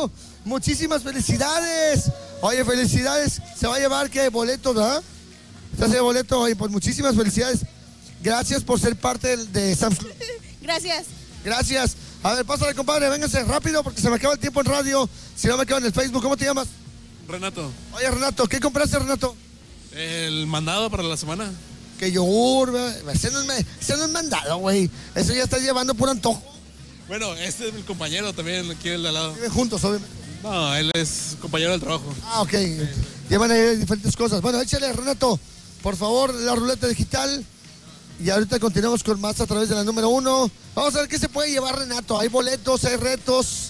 Renato, muchísimas felicidades. Oye, felicidades. Se va a llevar, ¿qué? Boletos, ¿verdad? Se hace boleto. Oye, pues muchísimas felicidades. Gracias por ser parte de Sam's Club. Gracias. Gracias. A ver, pásale, compadre, véngase rápido porque se me acaba el tiempo en radio. Si no me quedo en el Facebook. ¿Cómo te llamas? Renato. Oye, Renato, ¿qué compraste, Renato? El mandado para la semana. Que yogur, ese no es mandado, güey. Eso ya está llevando por antojo. Bueno, este es mi compañero también, aquí el de al lado. Viven juntos, obviamente. No, él es compañero del trabajo. Ah, ok. Llevan ahí diferentes cosas. Bueno, échale, Renato, por favor, la ruleta digital. Y ahorita continuamos con más a través de la número 1. Vamos a ver qué se puede llevar, Renato. Hay boletos, hay retos.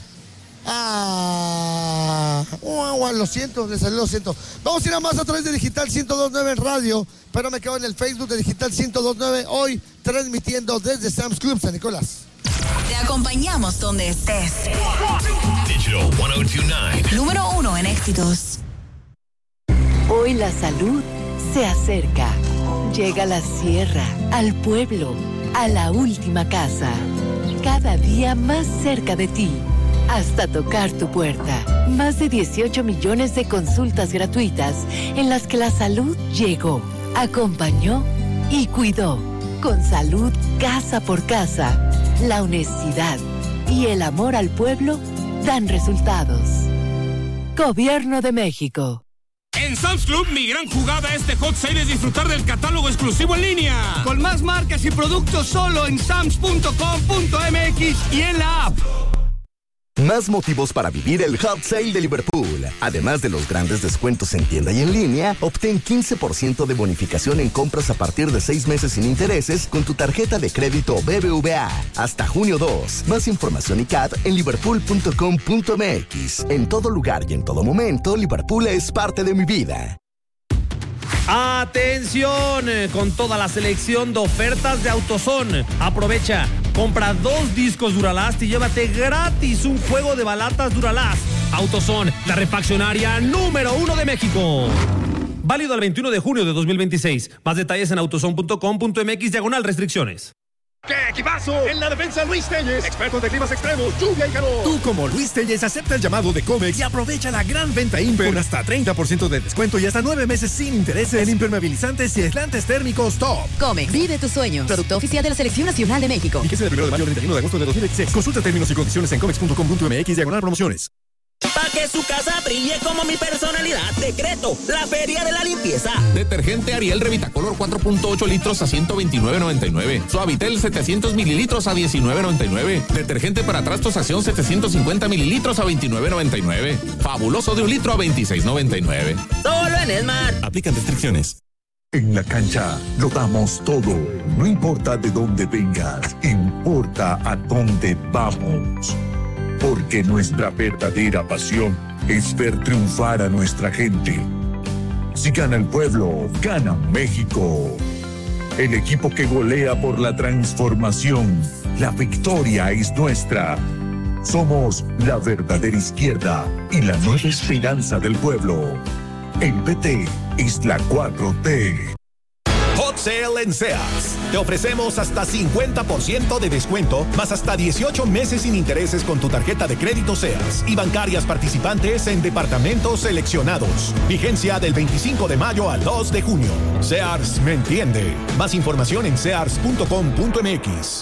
Lo siento, le salió, lo siento. Vamos a ir a más a través de Digital 102.9 en radio. Pero me quedo en el Facebook de Digital 102.9. Hoy transmitiendo desde Sam's Club San Nicolás. Te acompañamos donde estés. Digital 102.9. Número 1 en éxitos. Hoy la salud se acerca. Llega a la sierra, al pueblo, a la última casa. Cada día más cerca de ti, hasta tocar tu puerta. Más de 18 millones de consultas gratuitas en las que la salud llegó, acompañó y cuidó. Con salud casa por casa, la honestidad y el amor al pueblo dan resultados. Gobierno de México. En Sam's Club, mi gran jugada este hot sale es disfrutar del catálogo exclusivo en línea. Con más marcas y productos solo en sams.com.mx y en la app. Más motivos para vivir el Hot Sale de Liverpool. Además de los grandes descuentos en tienda y en línea, obtén 15% de bonificación en compras a partir de 6 meses sin intereses con tu tarjeta de crédito BBVA. Hasta junio 2. Más información y CAD en liverpool.com.mx. En todo lugar y en todo momento, Liverpool es parte de mi vida. ¡Atención! Con toda la selección de ofertas de AutoZone. Aprovecha, compra 2 discos Duralast y llévate gratis un juego de balatas Duralast. AutoZone, la refaccionaria número 1 de México. Válido al 21 de junio de 2026. Más detalles en autozone.com.mx/restricciones. ¡Qué equipazo! En la defensa, Luis Telles, experto de climas extremos, lluvia y calor. Tú, como Luis Telles, acepta el llamado de Comex y aprovecha la gran venta Imper con hasta 30% de descuento y hasta 9 meses sin intereses en impermeabilizantes y aislantes térmicos top. Comex, vive tus sueños. Producto oficial de la Selección Nacional de México. Fíjese del 1 de mayo al 31 de agosto de 2016. Consulta términos y condiciones en comex.com.mx/promociones. Para que su casa brille como mi personalidad. Decreto, la Feria de la Limpieza. Detergente Ariel Revitacolor 4.8 litros a $129.99. Suavitel 700 mililitros a $19.99. Detergente para trastos Acción 750 mililitros a $29.99. Fabuloso de 1 litro a $26.99. Solo en Esmar. Aplican restricciones. En la cancha lo damos todo. No importa de dónde vengas, importa a dónde vamos. Porque nuestra verdadera pasión es ver triunfar a nuestra gente. Si gana el pueblo, gana México. El equipo que golea por la transformación. La victoria es nuestra. Somos la verdadera izquierda y la nueva esperanza del pueblo. El PT es la 4T. Hot Sale en Sears. Te ofrecemos hasta 50% de descuento, más hasta 18 meses sin intereses con tu tarjeta de crédito Sears y bancarias participantes en departamentos seleccionados. Vigencia del 25 de mayo al 2 de junio. Sears me entiende. Más información en sears.com.mx.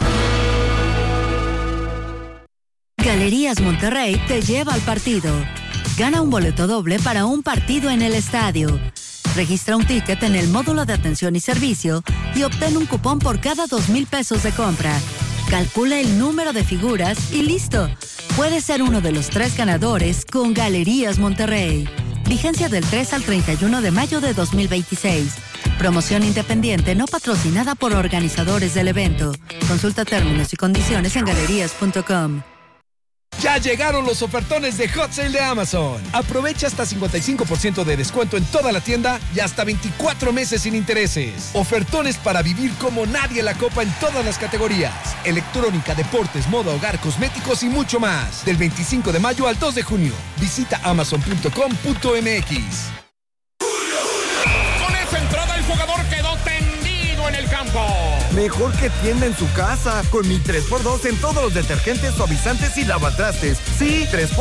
Galerías Monterrey te lleva al partido. Gana un boleto doble para un partido en el estadio. Registra un ticket en el módulo de atención y servicio y obtén un cupón por cada 2,000 pesos de compra. Calcula el número de figuras y listo. Puedes ser uno de los 3 ganadores con Galerías Monterrey. Vigencia del 3 al 31 de mayo de 2026. Promoción independiente no patrocinada por organizadores del evento. Consulta términos y condiciones en galerías.com. Ya llegaron los ofertones de Hot Sale de Amazon. Aprovecha hasta 55% de descuento en toda la tienda y hasta 24 meses sin intereses. Ofertones para vivir como nadie la copa en todas las categorías. Electrónica, deportes, moda, hogar, cosméticos y mucho más. Del 25 de mayo al 2 de junio. Visita amazon.com.mx. Con esa entrada el jugador quedó tendido en el campo. Mejor que tienda en su casa. Con mi 3x2 en todos los detergentes, suavizantes y lavatrastes. Sí, 3x2.